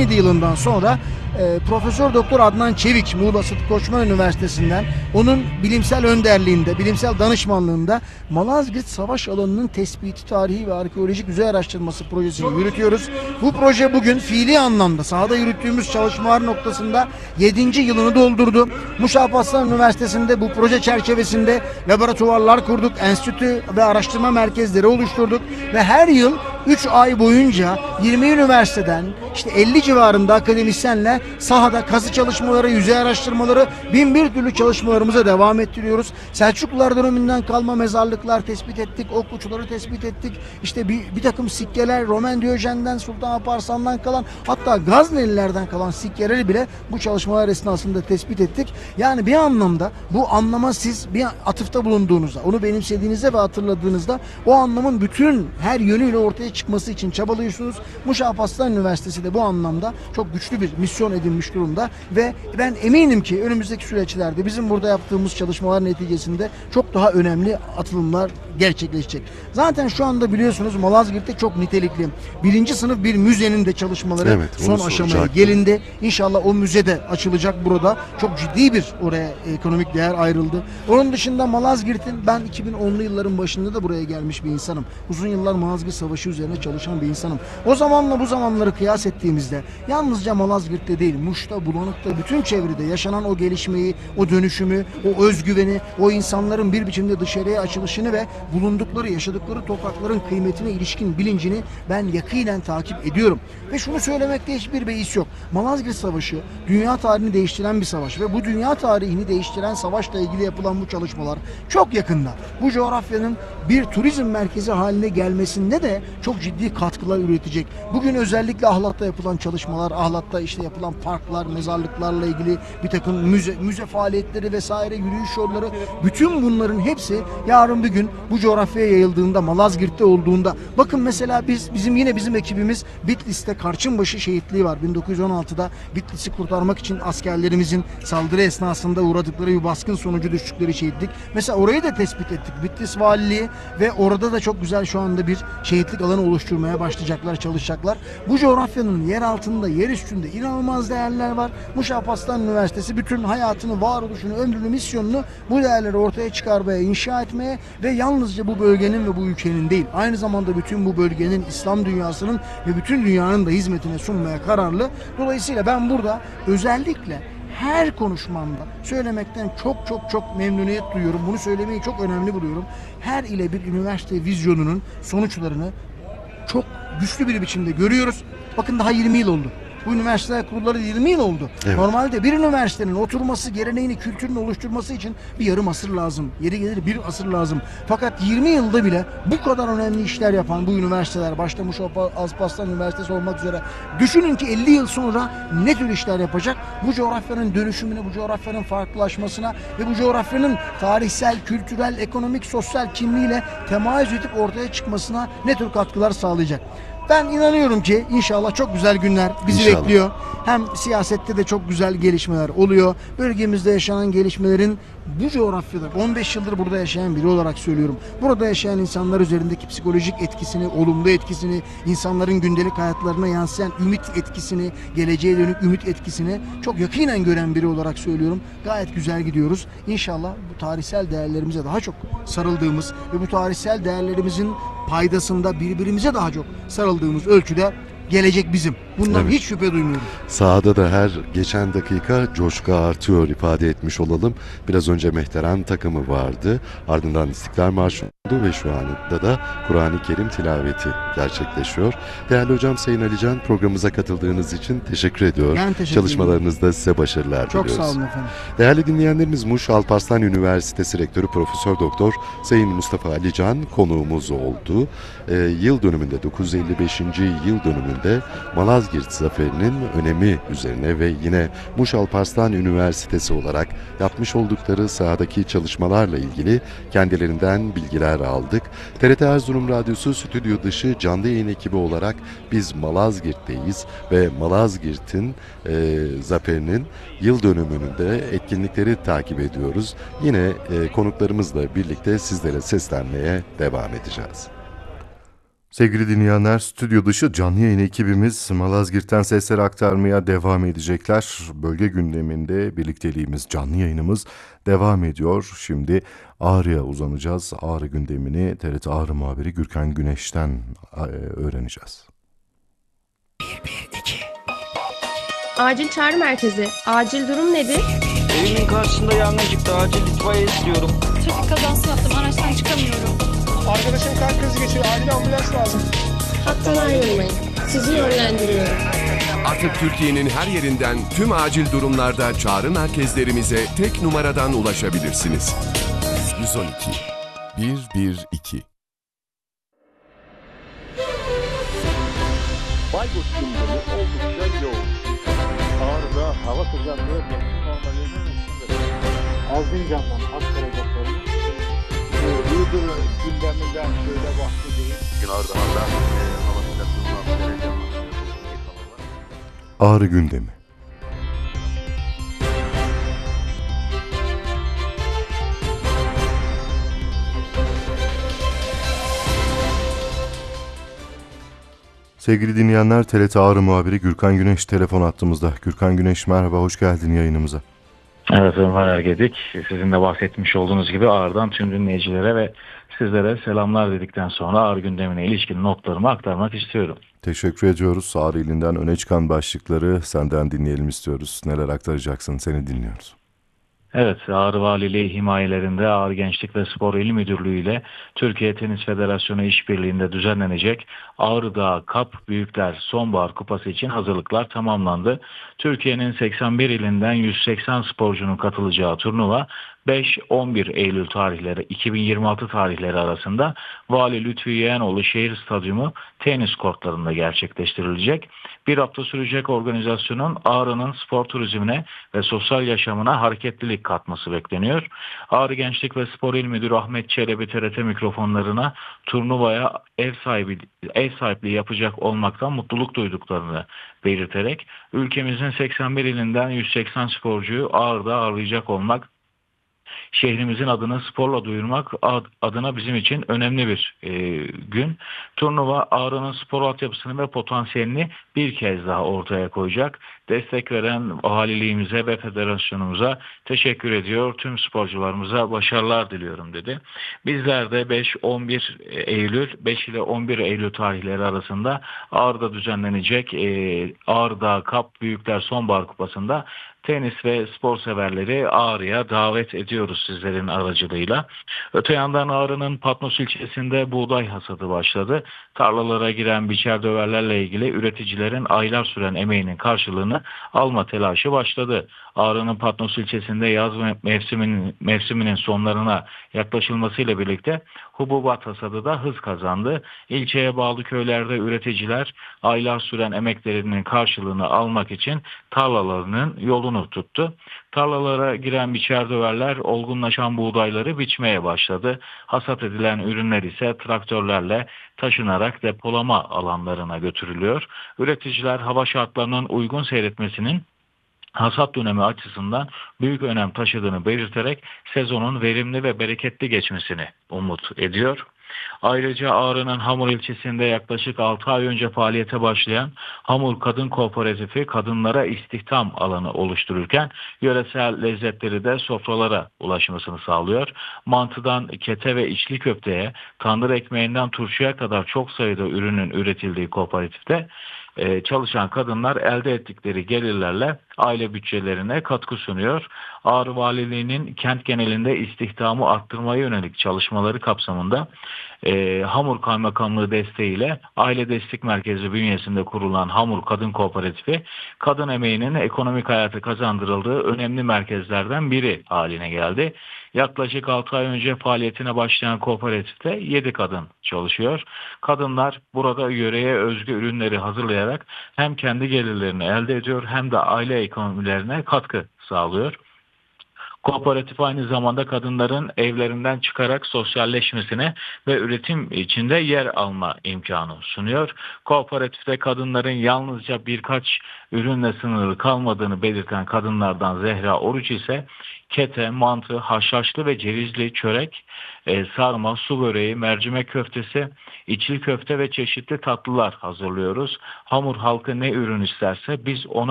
2017 yılından sonra Profesör Doktor Adnan Çevik Muğla Sıtkı Koçman Üniversitesi'nden onun bilimsel önderliğinde, bilimsel danışmanlığında Malazgirt Savaş Alanı'nın tespiti, tarihi ve arkeolojik yüzey araştırması projesini yürütüyoruz. Bu proje bugün fiili anlamda sahada yürüttüğümüz çalışmalar noktasında 7. yılını doldurdu. Muş Alparslan Üniversitesi'nde bu proje çerçevesinde laboratuvarlar kurduk, enstitü ve araştırma merkezleri oluşturduk ve her yıl 3 ay boyunca 20 üniversiteden işte 50 civarında akademisyenle sahada kazı çalışmaları, yüzey araştırmaları, bin bir türlü çalışmalarımıza devam ettiriyoruz. Selçuklular döneminden kalma mezarlıklar tespit ettik, okluçuları tespit ettik. İşte bir takım sikkeler, Roman Diyojen'den, Sultan Alparslan'dan kalan, hatta Gaznelilerden kalan sikkeleri bile bu çalışmalar esnasında tespit ettik. Yani bir anlamda bu anlama siz bir atıfta bulunduğunuzda, onu benimsediğinizde ve hatırladığınızda o anlamın bütün her yönüyle ortaya çıkması için çabalıyorsunuz. Muş Alparslan Üniversitesi de bu anlamda çok güçlü bir misyon edinmiş durumda ve ben eminim ki önümüzdeki süreçlerde bizim burada yaptığımız çalışmalar neticesinde çok daha önemli atılımlar gerçekleşecek. Zaten şu anda biliyorsunuz Malazgirt'te çok nitelikli birinci sınıf bir müzenin de çalışmaları son aşamaya gelindi. İnşallah o müze de açılacak burada. Çok ciddi bir oraya ekonomik değer ayrıldı. Onun dışında Malazgirt'in, ben 2010'lu yılların başında da buraya gelmiş bir insanım. Uzun yıllar Malazgirt Savaşı üzerine çalışan bir insanım. O zamanla bu zamanları kıyas ettiğimizde yalnızca Malazgirt'te değil, Muş'ta, Bulanık'ta, bütün çevrede yaşanan o gelişmeyi, o dönüşümü, o özgüveni, o insanların bir biçimde dışarıya açılışını ve bulundukları, yaşadıkları toprakların kıymetine ilişkin bilincini ben yakinen takip ediyorum. Ve şunu söylemekte hiçbir beis yok. Malazgirt Savaşı dünya tarihini değiştiren bir savaş ve bu dünya tarihini değiştiren savaşla ilgili yapılan bu çalışmalar çok yakında bu coğrafyanın bir turizm merkezi haline gelmesinde de çok ciddi katkılar üretecek. Bugün özellikle Ahlat'ta yapılan çalışmalar, Ahlat'ta işte yapılan parklar, mezarlıklarla ilgili bir takım müze faaliyetleri vesaire, yürüyüş yolları, bütün bunların hepsi yarın bir gün bu coğrafyaya yayıldığında, Malazgirt'te olduğunda, bakın mesela bizim ekibimiz Bitlis'te Karçınbaşı şehitliği var. 1916'da Bitlis'i kurtarmak için askerlerimizin saldırı esnasında uğradıkları bir baskın sonucu düştükleri şehitlik. Mesela orayı da tespit ettik. Bitlis Valiliği ve orada da çok güzel şu anda bir şehitlik alanı oluşturmaya başlayacaklar, çalışacaklar. Bu coğrafyanın yer altında, yer üstünde inanılmaz değerler var. Muş Alparslan Üniversitesi bütün hayatını, varoluşunu, ömrünü, misyonunu bu değerleri ortaya çıkarmaya, inşa etmeye ve yalnızca bu bölgenin ve bu ülkenin değil, aynı zamanda bütün bu bölgenin, İslam dünyasının ve bütün dünyanın da hizmetine sunmaya kararlı. Dolayısıyla ben burada özellikle her konuşmamda söylemekten çok memnuniyet duyuyorum. Bunu söylemeyi çok önemli buluyorum. Her ile bir üniversite vizyonunun sonuçlarını çok güçlü bir biçimde görüyoruz. Bakın daha 20 yıl oldu. Bu üniversiteler kurulları 20 yıl oldu. Evet. Normalde bir üniversitenin oturması, geleneğini, kültürünü oluşturması için bir yarım asır lazım. Yeri gelir bir asır lazım. Fakat 20 yılda bile bu kadar önemli işler yapan bu üniversiteler, başta Muş Alparslan Üniversitesi olmak üzere, düşünün ki 50 yıl sonra ne tür işler yapacak? Bu coğrafyanın dönüşümüne, bu coğrafyanın farklılaşmasına ve bu coğrafyanın tarihsel, kültürel, ekonomik, sosyal kimliğiyle temayüz edip ortaya çıkmasına ne tür katkılar sağlayacak? Ben inanıyorum ki inşallah çok güzel günler bizi bekliyor. Hem siyasette de çok güzel gelişmeler oluyor. Bölgemizde yaşanan gelişmelerin bu coğrafyada 15 yıldır burada yaşayan biri olarak söylüyorum. Burada yaşayan insanlar üzerindeki psikolojik etkisini, olumlu etkisini, insanların gündelik hayatlarına yansıyan ümit etkisini, geleceğe dönük ümit etkisini çok yakinen gören biri olarak söylüyorum. Gayet güzel gidiyoruz. İnşallah bu tarihsel değerlerimize daha çok sarıldığımız ve bu tarihsel değerlerimizin paydasında birbirimize daha çok sarıldığımız ölçüde gelecek bizim. Bundan hiç şüphe duymuyorum. Sahada da her geçen dakika coşku artıyor ifade etmiş olalım. Biraz önce Mehteran takımı vardı. Ardından İstiklal Marşı oldu ve şu anda da Kur'an-ı Kerim tilaveti gerçekleşiyor. Değerli hocam Sayın Alican, programımıza katıldığınız için teşekkür ediyor. Ben teşekkür Çalışmalarınızda size başarılar diliyoruz. Çok sağ olun efendim. Değerli dinleyenlerimiz, Muş Alparslan Üniversitesi Rektörü Profesör Doktor Sayın Mustafa Alican konuğumuz oldu. Yıl dönümünde, 955. yıl dönümünde Malazgirt Zaferi'nin önemi üzerine ve yine Muş Alparslan Üniversitesi olarak yapmış oldukları sahadaki çalışmalarla ilgili kendilerinden bilgiler aldık. TRT Erzurum Radyosu stüdyo dışı canlı yayın ekibi olarak biz Malazgirt'teyiz ve Malazgirt'in zaferinin yıl dönümünde etkinlikleri takip ediyoruz. Yine konuklarımızla birlikte sizlere seslenmeye devam edeceğiz. Sevgili dinleyenler, stüdyo dışı canlı yayın ekibimiz Malazgirt'ten sesleri aktarmaya devam edecekler. Bölge gündeminde birlikteliğimiz, canlı yayınımız devam ediyor. Şimdi Ağrı'ya uzanacağız. Ağrı gündemini TRT Ağrı muhabiri Gürkan Güneş'ten öğreneceğiz. Acil çağrı merkezi. Acil durum nedir? Evimin karşısında yangın çıktı. Acil itfaiye istiyorum. Trafik kazası yaptım. Araçtan çıkamıyorum. Arkadaşım kalp krizi geçiriyor. Acil ambulans lazım. Hattan ayrılmayın. Sizi yönlendiriyorum. Artık Türkiye'nin her yerinden tüm acil durumlarda çağrı merkezlerimize tek numaradan ulaşabilirsiniz. 112 112. Bayburt gündemi oldukça yoğun. Ağrı'da hava sıcaklığı mevsim normalinin üstünde. Erzincan'dan aktaracaklarımız Iğdır gündeminden şöyle bahsedeyim. Ağrı'da hava sıcaklığından derece Ağrı gündemi. Sevgili dinleyenler, TRT Ağrı muhabiri Gürkan Güneş telefon attığımızda. Gürkan Güneş, merhaba, hoş geldin yayınımıza. Evet, Ömer Ergedik. Sizin de bahsetmiş olduğunuz gibi Ağrı'dan tüm dinleyicilere ve sizlere selamlar dedikten sonra Ağrı gündemine ilişkin notlarımı aktarmak istiyorum. Teşekkür ediyoruz. Ağrı ilinden öne çıkan başlıkları senden dinleyelim istiyoruz. Neler aktaracaksın, seni dinliyoruz. Evet, Ağrı Valiliği himayelerinde Ağrı Gençlik ve Spor İl Müdürlüğü ile Türkiye Tenis Federasyonu işbirliğinde düzenlenecek Ağrı Dağı Cup Büyükler Sonbahar Kupası için hazırlıklar tamamlandı. Türkiye'nin 81 ilinden 180 sporcunun katılacağı turnuva 5-11 Eylül tarihleri 2026 tarihleri arasında Vali Lütfü Yeğenoğlu Şehir Stadyumu tenis kortlarında gerçekleştirilecek. Bir hafta sürecek organizasyonun Ağrı'nın spor turizmine ve sosyal yaşamına hareketlilik katması bekleniyor. Ağrı Gençlik ve Spor İl Müdürü Ahmet Çelebi TRT mikrofonlarına turnuvaya ev sahipliği yapacak olmaktan mutluluk duyduklarını belirterek ülkemizin 81 ilinden 180 sporcuyu Ağrı'da ağırlayacak olmak, şehrimizin adını sporla duyurmak adına bizim için önemli bir gün. Turnuva Ağrı'nın spor altyapısını ve potansiyelini bir kez daha ortaya koyacak. Destek veren valiliğimize ve federasyonumuza teşekkür ediyor. Tüm sporcularımıza başarılar diliyorum dedi. Bizler de 5-11 Eylül, 5 ile 11 Eylül tarihleri arasında Ağrı'da düzenlenecek Ağrı Dağı Cup Büyükler Sonbahar Kupası'nda tenis ve spor severleri Ağrı'ya davet ediyoruz sizlerin aracılığıyla. Öte yandan Ağrı'nın Patnos ilçesinde buğday hasadı başladı. Tarlalara giren biçer döverlerle ilgili üreticilerin aylar süren emeğinin karşılığını alma telaşı başladı. Ağrı'nın Patnos ilçesinde yaz mevsiminin sonlarına yaklaşılmasıyla birlikte hububat hasadı da hız kazandı. İlçeye bağlı köylerde üreticiler aylar süren emeklerinin karşılığını almak için tarlalarının yolunu tuttu. Tarlalara giren biçer döverler olgunlaşan buğdayları biçmeye başladı. Hasat edilen ürünler ise traktörlerle taşınarak depolama alanlarına götürülüyor. Üreticiler hava şartlarının uygun seyretmesinin hasat dönemi açısından büyük önem taşıdığını belirterek sezonun verimli ve bereketli geçmesini umut ediyor. Ayrıca Ağrı'nın Hamur ilçesinde yaklaşık 6 ay önce faaliyete başlayan Hamur Kadın Kooperatifi kadınlara istihdam alanı oluştururken yöresel lezzetleri de sofralara ulaşmasını sağlıyor. Mantıdan kete ve içli köfteye, tandır ekmeğinden turşuya kadar çok sayıda ürünün üretildiği kooperatifte çalışan kadınlar elde ettikleri gelirlerle aile bütçelerine katkı sunuyor. Ağrı Valiliği'nin kent genelinde istihdamı arttırmaya yönelik çalışmaları kapsamında Hamur Kaymakamlığı desteğiyle Aile Destek Merkezi bünyesinde kurulan Hamur Kadın Kooperatifi, kadın emeğinin ekonomik hayata kazandırıldığı önemli merkezlerden biri haline geldi. Yaklaşık 6 ay önce faaliyetine başlayan kooperatifte 7 kadın çalışıyor. Kadınlar burada yöreye özgü ürünleri hazırlayarak hem kendi gelirlerini elde ediyor hem de aile ekonomilerine katkı sağlıyor. Kooperatif aynı zamanda kadınların evlerinden çıkarak sosyalleşmesine ve üretim içinde yer alma imkanı sunuyor. Kooperatifte kadınların yalnızca birkaç ürünle sınırlı kalmadığını belirten kadınlardan Zehra Oruç ise kete, mantı, haşhaşlı ve cevizli çörek, sarma, su böreği, mercimek köftesi, içli köfte ve çeşitli tatlılar hazırlıyoruz. Hamur halkı ne ürün isterse biz ona